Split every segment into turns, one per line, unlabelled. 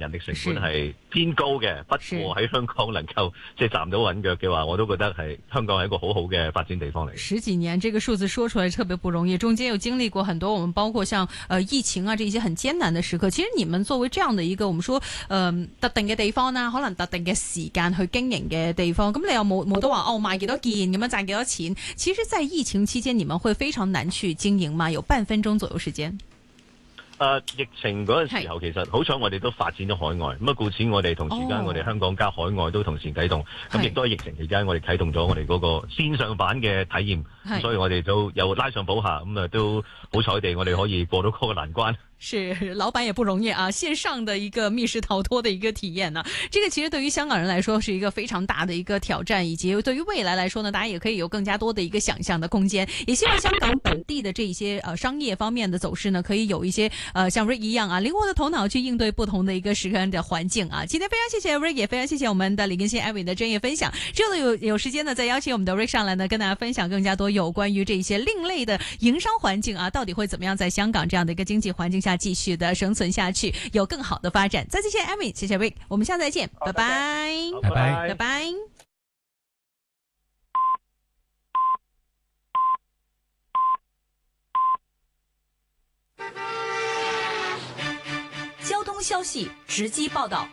人力成本係偏高嘅，不過喺香港能夠即係站到穩腳嘅話，我都覺得係香港係一個好好嘅發展地方嚟。
10幾年，這個數字說出來特別不容易，中間又經歷過很多，我們包括像疫情啊這些很艱難的時刻。其實你們作為這樣的一個，我們說特定嘅地方啦，可能特定嘅時間去經營嘅地方，咁你有冇得話賣幾多件咁樣賺幾多錢？其實，在疫情期間，你們會非常難去經營嗎？有半分鐘左右時間。
疫情嗰陣時候，其實好彩我哋都發展咗海外，咁啊故此我哋同時間我哋香港加海外都同時啟動，咁亦都喺疫情期間我哋啟動咗我哋嗰個線上版嘅體驗，所以我哋都有拉上補下，咁啊都好彩地我哋可以過到嗰個難關。
是，老闆也不容易啊！線上的一個密室逃脫的一個體驗呢，這個其實對於香港人來說是一個非常大的一個挑戰，以及對於未來來說呢，大家也可以有更加多的一個想象的空間。也希望香港本地的這一些商業方面的走勢呢，可以有一些像 Rick 一樣啊，靈活的頭腦去應對不同的一個時刻的環境啊。今天非常謝謝 Rick，也非常謝謝我們的李根興 Edwin 的專業分享。之後有時間呢，再邀請我們的 Rick 上來呢，跟大家分享更加多有關於這一些另類的營商環境啊，到底會怎麼樣在香港這樣的一個經濟環境下繼續的生存下去，有更好的發展。再次謝謝 Edwin，謝謝 Rick， 我們下次再見，拜拜，
拜拜，
拜拜。
交通消息直擊報道。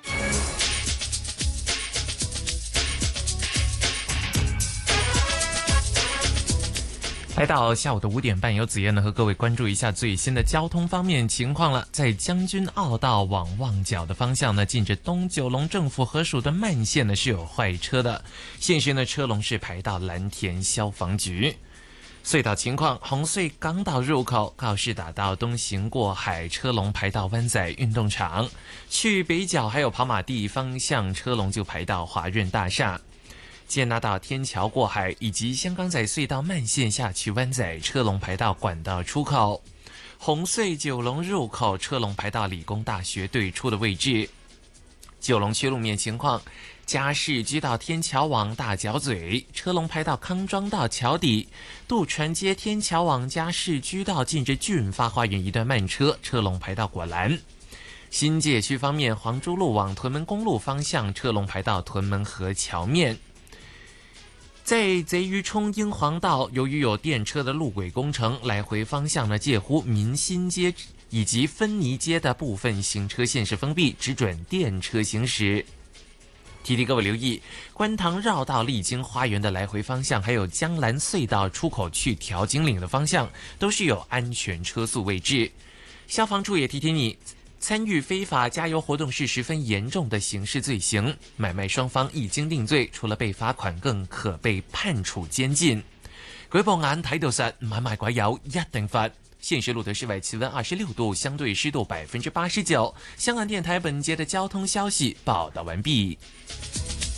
來到下午的5點半，由子燕呢和各位關注一下最新的交通方面情況了。在將軍澳道往旺角的方向呢，近着東九龍政府合署的慢線呢是有壞車的，現時呢車龍是排到藍田消防局。隧道情況，紅隧港島入口告士打道東行過海車龍排到灣仔運動場，去北角還有跑馬地方向車龍就排到華潤大廈。堅拿道天橋過海以及香港仔隧道慢線下去灣仔車龍排到管道出口，紅隧九龍入口車龍排到理工大學對出的位置。九龍區路面情況，加士居道天橋往大角咀車龍排到康莊道橋底，渡船街天橋往加士居道近着駿發花園一段慢車，車龍排到果欄。新界區方面，黃珠路往屯門公路方向車龍排到屯門河橋面。在賊魚涌英皇道，由於有電車的路軌工程，來回方向呢介乎民新街以及芬尼街的部分行車線是封閉，只准電車行駛。提提各位留意，觀塘繞道麗晶花園的來回方向，還有江蘭隧道出口去調景嶺的方向，都是有安全車速位置。消防處也提提你，參與非法加油活動是十分嚴重的刑事罪行，買賣雙方一經定罪，除了被罰款，更可被判處監禁。舉報眼睇到實，買賣鬼油一定罰。現時錄得室外氣溫26度，相對濕度89%。香港電台本節的交通消息報道完畢。